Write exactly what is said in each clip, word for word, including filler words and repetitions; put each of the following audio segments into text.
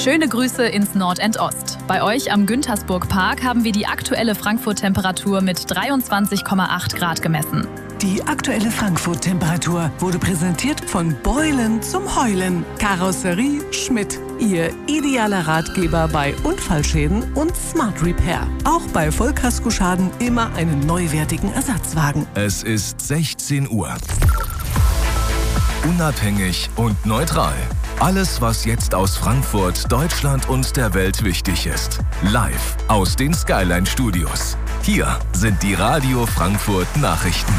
Schöne Grüße ins Nord und Ost. Bei euch am Güntersburg Park haben wir die aktuelle Frankfurt-Temperatur mit dreiundzwanzig Komma acht Grad gemessen. Die aktuelle Frankfurt-Temperatur wurde präsentiert von Beulen zum Heulen. Karosserie Schmidt, Ihr idealer Ratgeber bei Unfallschäden und Smart Repair. Auch bei Vollkaskoschaden immer einen neuwertigen Ersatzwagen. Es ist sechzehn Uhr. Unabhängig und neutral. Alles, was jetzt aus Frankfurt, Deutschland und der Welt wichtig ist. Live aus den Skyline Studios. Hier sind die Radio Frankfurt Nachrichten.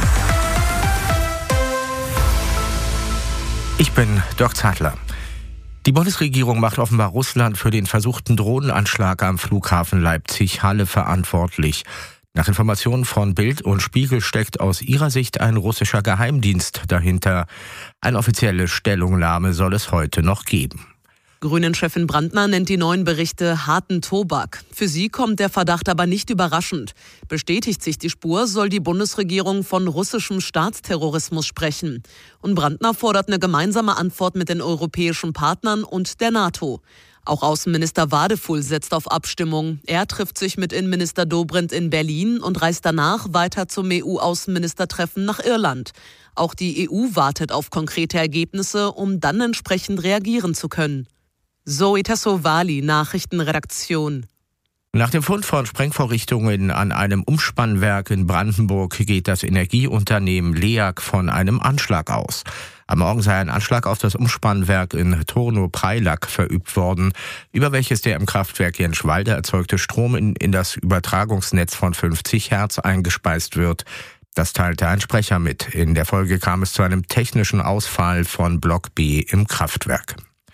Ich bin Dirk Zadler. Die Bundesregierung macht offenbar Russland für den versuchten Drohnenanschlag am Flughafen Leipzig-Halle verantwortlich. Nach Informationen von Bild und Spiegel steckt aus ihrer Sicht ein russischer Geheimdienst dahinter. Eine offizielle Stellungnahme soll es heute noch geben. Grünen-Chefin Brandner nennt die neuen Berichte harten Tobak. Für sie kommt der Verdacht aber nicht überraschend. Bestätigt sich die Spur, soll die Bundesregierung von russischem Staatsterrorismus sprechen. Und Brandner fordert eine gemeinsame Antwort mit den europäischen Partnern und der NATO. Auch Außenminister Wadefuhl setzt auf Abstimmung. Er trifft sich mit Innenminister Dobrindt in Berlin und reist danach weiter zum E U-Außenministertreffen nach Irland. Auch die E U wartet auf konkrete Ergebnisse, um dann entsprechend reagieren zu können. Zoe Tassovali, Nachrichtenredaktion. Nach dem Fund von Sprengvorrichtungen an einem Umspannwerk in Brandenburg geht das Energieunternehmen LEAG von einem Anschlag aus. Am Morgen sei ein Anschlag auf das Umspannwerk in Turno-Preilack verübt worden, über welches der im Kraftwerk Jenschwalde erzeugte Strom in, in das Übertragungsnetz von fünfzig Hertz eingespeist wird. Das teilte ein Sprecher mit. In der Folge kam es zu einem technischen Ausfall von Block B im Kraftwerk.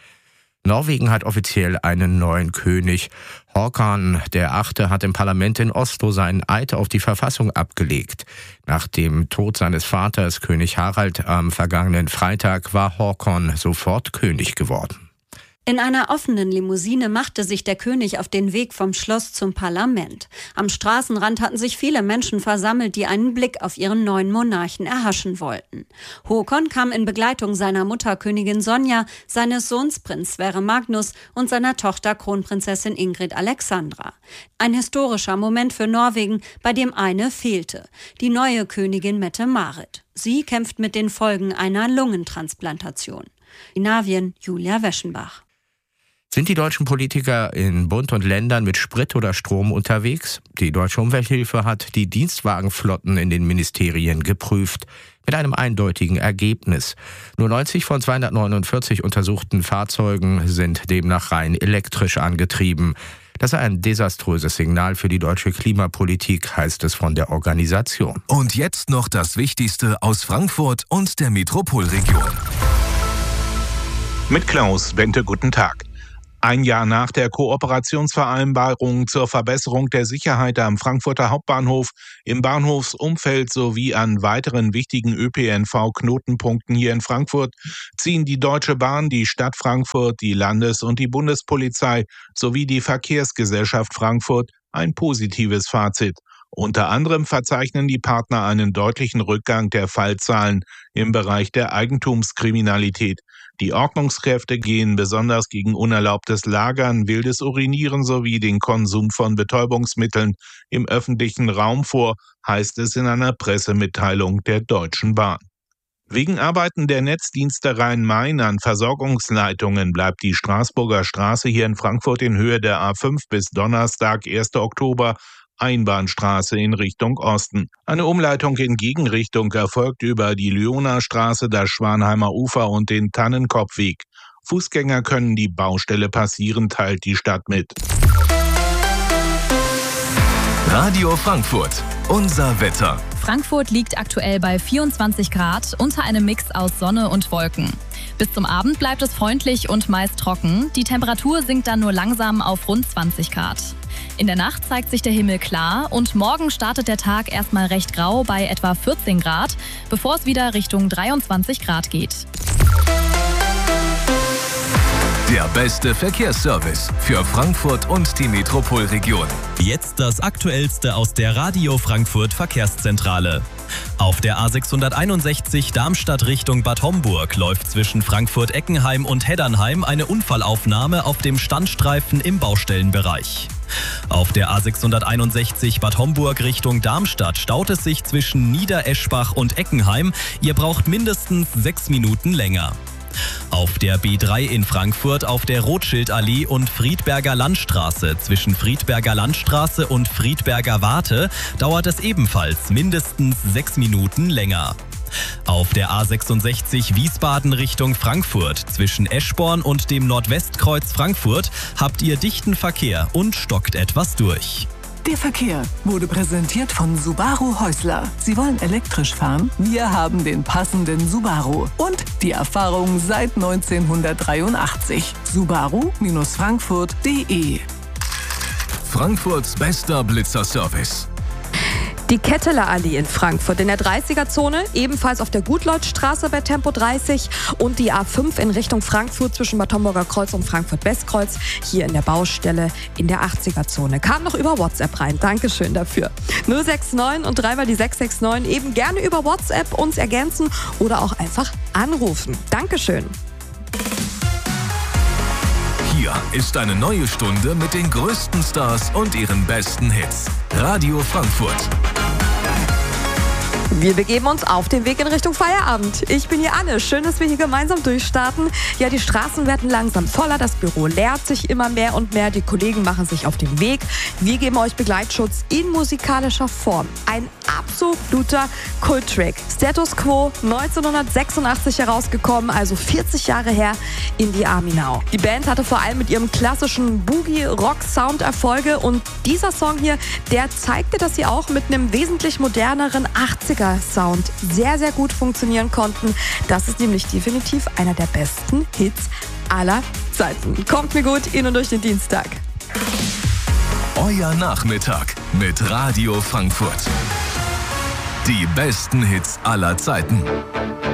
Norwegen hat offiziell einen neuen König. Håkon der Achte hat im Parlament in Oslo seinen Eid auf die Verfassung abgelegt. Nach dem Tod seines Vaters, König Harald, am vergangenen Freitag war Håkon sofort König geworden. In einer offenen Limousine machte sich der König auf den Weg vom Schloss zum Parlament. Am Straßenrand hatten sich viele Menschen versammelt, die einen Blick auf ihren neuen Monarchen erhaschen wollten. Håkon kam in Begleitung seiner Mutter Königin Sonja, seines Sohns Prinz Sverre Magnus und seiner Tochter Kronprinzessin Ingrid Alexandra. Ein historischer Moment für Norwegen, bei dem eine fehlte: die neue Königin Mette-Marit. Sie kämpft mit den Folgen einer Lungentransplantation. Skandinavien, Julia Weschenbach. Sind die deutschen Politiker in Bund und Ländern mit Sprit oder Strom unterwegs? Die Deutsche Umwelthilfe hat die Dienstwagenflotten in den Ministerien geprüft, mit einem eindeutigen Ergebnis. Nur neunzig von zweihundertneunundvierzig untersuchten Fahrzeugen sind demnach rein elektrisch angetrieben. Das sei ein desaströses Signal für die deutsche Klimapolitik, heißt es von der Organisation. Und jetzt noch das Wichtigste aus Frankfurt und der Metropolregion. Mit Klaus Bente, guten Tag. Ein Jahr nach der Kooperationsvereinbarung zur Verbesserung der Sicherheit am Frankfurter Hauptbahnhof, im Bahnhofsumfeld sowie an weiteren wichtigen Ö P N V-Knotenpunkten hier in Frankfurt ziehen die Deutsche Bahn, die Stadt Frankfurt, die Landes- und die Bundespolizei sowie die Verkehrsgesellschaft Frankfurt ein positives Fazit. Unter anderem verzeichnen die Partner einen deutlichen Rückgang der Fallzahlen im Bereich der Eigentumskriminalität. Die Ordnungskräfte gehen besonders gegen unerlaubtes Lagern, wildes Urinieren sowie den Konsum von Betäubungsmitteln im öffentlichen Raum vor, heißt es in einer Pressemitteilung der Deutschen Bahn. Wegen Arbeiten der Netzdienste Rhein-Main an Versorgungsleitungen bleibt die Straßburger Straße hier in Frankfurt in Höhe der A fünf bis Donnerstag, ersten Oktober, Einbahnstraße in Richtung Osten. Eine Umleitung in Gegenrichtung erfolgt über die Lyoner Straße, das Schwanheimer Ufer und den Tannenkopfweg. Fußgänger können die Baustelle passieren, teilt die Stadt mit. Radio Frankfurt, unser Wetter. Frankfurt liegt aktuell bei vierundzwanzig Grad unter einem Mix aus Sonne und Wolken. Bis zum Abend bleibt es freundlich und meist trocken. Die Temperatur sinkt dann nur langsam auf rund zwanzig Grad. In der Nacht zeigt sich der Himmel klar und morgen startet der Tag erstmal recht grau bei etwa vierzehn Grad, bevor es wieder Richtung dreiundzwanzig Grad geht. Der beste Verkehrsservice für Frankfurt und die Metropolregion. Jetzt das Aktuellste aus der Radio Frankfurt Verkehrszentrale. Auf der A sechshunderteinundsechzig Darmstadt Richtung Bad Homburg läuft zwischen Frankfurt-Eckenheim und Heddernheim eine Unfallaufnahme auf dem Standstreifen im Baustellenbereich. Auf der A sechshunderteinundsechzig Bad Homburg Richtung Darmstadt staut es sich zwischen Niedereschbach und Eckenheim. Ihr braucht mindestens sechs Minuten länger. Auf der B drei in Frankfurt auf der Rothschildallee und Friedberger Landstraße zwischen Friedberger Landstraße und Friedberger Warte dauert es ebenfalls mindestens sechs Minuten länger. Auf der A sechsundsechzig Wiesbaden Richtung Frankfurt zwischen Eschborn und dem Nordwestkreuz Frankfurt habt ihr dichten Verkehr und stockt etwas durch. Der Verkehr wurde präsentiert von Subaru Häusler. Sie wollen elektrisch fahren? Wir haben den passenden Subaru und die Erfahrung seit neunzehnhundertdreiundachtzig. Subaru Frankfurt punkt de. Frankfurts bester Blitzerservice. Die Ketteler Allee in Frankfurt in der dreißiger-Zone, ebenfalls auf der Gutleutstraße bei Tempo dreißig und die A fünf in Richtung Frankfurt zwischen Bad Homburger Kreuz und Frankfurt-Westkreuz hier in der Baustelle in der achtziger-Zone. Kam noch über WhatsApp rein, Dankeschön dafür. null sechs neun und dreimal die sechs sechs neun, eben gerne über WhatsApp uns ergänzen oder auch einfach anrufen. Dankeschön. Hier ist eine neue Stunde mit den größten Stars und ihren besten Hits. Radio Frankfurt. Wir begeben uns auf den Weg in Richtung Feierabend. Ich bin hier Anne. Schön, dass wir hier gemeinsam durchstarten. Ja, die Straßen werden langsam voller, das Büro leert sich immer mehr und mehr. Die Kollegen machen sich auf den Weg. Wir geben euch Begleitschutz in musikalischer Form. Ein absoluter Kulttrack. Status Quo, neunzehnhundertsechsundachtzig herausgekommen, also vierzig Jahre her in die Army Now. Die Band hatte vor allem mit ihrem klassischen Boogie-Rock-Sound Erfolge und dieser Song hier, der zeigte, dass sie auch mit einem wesentlich moderneren achtziger-Sound sehr, sehr gut funktionieren konnten. Das ist nämlich definitiv einer der besten Hits aller Zeiten. Kommt mir gut in und durch den Dienstag. Euer Nachmittag mit Radio Frankfurt. Die besten Hits aller Zeiten.